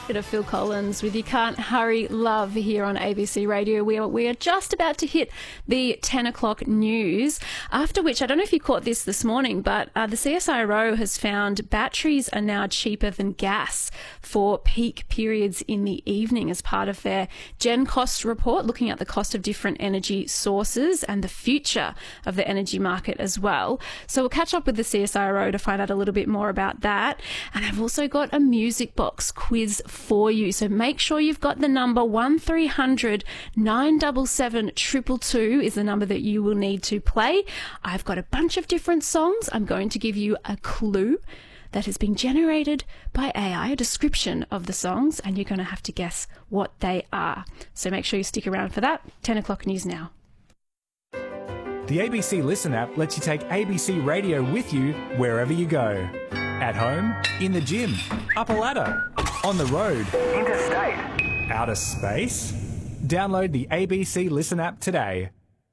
Bit of Phil Collins with You Can't Hurry Love here on ABC Radio. We are just about to hit the 10 o'clock news, after which, I don't know if you caught this morning, but the CSIRO has found batteries are now cheaper than gas for peak periods in the evening as part of their Gen Cost report, looking at the cost of different energy sources and the future of the energy market as well. So we'll catch up with the CSIRO to find out a little bit more about that. And I've also got a music box quiz for you. So make sure you've got the number 1300 977 222 is the number that you will need to play. I've got a bunch of different songs. I'm going to give you a clue that has been generated by AI, a description of the songs, and you're going to have to guess what they are. So make sure you stick around for that. 10 o'clock news now. The ABC Listen app lets you take ABC Radio with you wherever you go. At home, in the gym, up a ladder, on the road, interstate, outer space. Download the ABC Listen app today.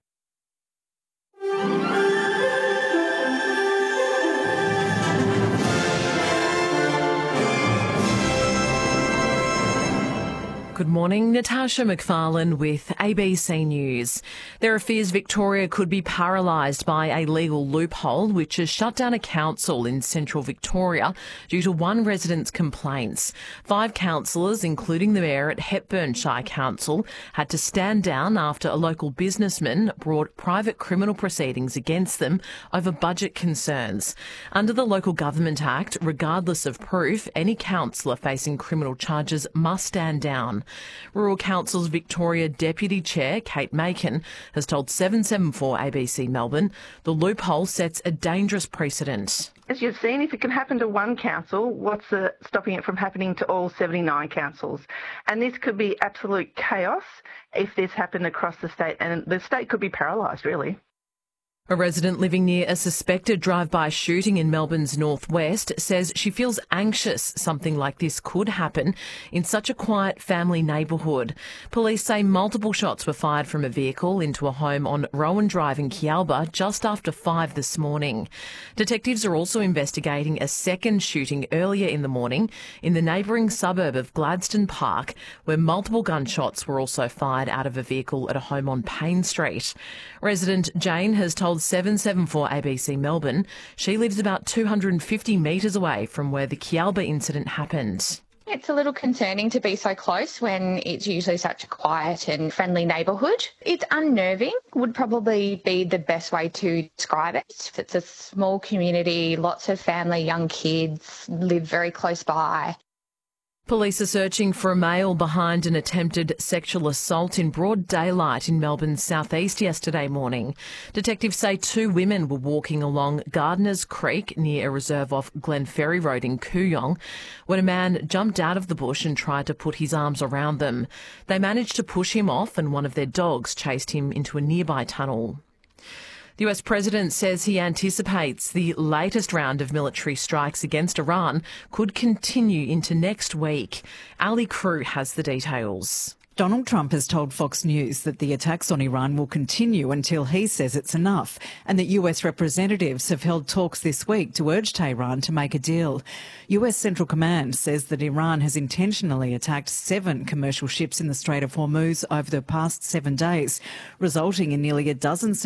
Good morning, Natasha McFarlane with ABC News. There are fears Victoria could be paralysed by a legal loophole which has shut down a council in central Victoria due to one resident's complaints. 5 councillors, including the mayor at Hepburn-Shire Council, had to stand down after a local businessman brought private criminal proceedings against them over budget concerns. Under the Local Government Act, regardless of proof, any councillor facing criminal charges must stand down. Rural Council's Victoria Deputy Chair, Kate Macon, has told 774 ABC Melbourne the loophole sets a dangerous precedent. As you've seen, if it can happen to one council, what's stopping it from happening to all 79 councils? And this could be absolute chaos if this happened across the state, and the state could be paralysed, really. A resident living near a suspected drive-by shooting in Melbourne's northwest says she feels anxious something like this could happen in such a quiet family neighbourhood. Police say multiple shots were fired from a vehicle into a home on Rowan Drive in Kialba just after 5 this morning. Detectives are also investigating a second shooting earlier in the morning in the neighbouring suburb of Gladstone Park, where multiple gunshots were also fired out of a vehicle at a home on Payne Street. Resident Jane has told 774 ABC Melbourne she lives about 250 metres away from where the Kialba incident happened. It's a little concerning to be so close when it's usually such a quiet and friendly neighbourhood. It's unnerving, would probably be the best way to describe it. It's a small community, lots of family, young kids live very close by. Police are searching for a male behind an attempted sexual assault in broad daylight in Melbourne's southeast yesterday morning. Detectives say 2 women were walking along Gardeners Creek near a reserve off Glenferrie Road in Kooyong when a man jumped out of the bush and tried to put his arms around them. They managed to push him off and one of their dogs chased him into a nearby tunnel. The US President says he anticipates the latest round of military strikes against Iran could continue into next week. Ali Crew has the details. Donald Trump has told Fox News that the attacks on Iran will continue until he says it's enough, and that US representatives have held talks this week to urge Tehran to make a deal. US Central Command says that Iran has intentionally attacked 7 commercial ships in the Strait of Hormuz over the past 7 days, resulting in nearly a dozen